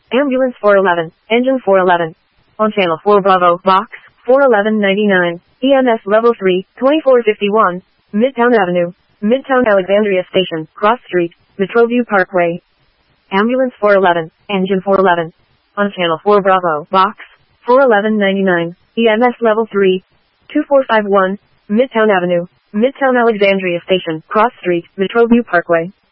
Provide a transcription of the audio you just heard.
Ambulance 411, Engine 411. On Channel 4 Bravo, Box 41199. EMS Level 3, 2451. Midtown Avenue, Midtown Alexandria Station, Cross Street, Metroview Parkway. Ambulance 411, Engine 411. On Channel 4 Bravo, Box 41199. EMS Level 3, 2451. Midtown Avenue, Midtown Alexandria Station, Cross Street, Metroview Parkway.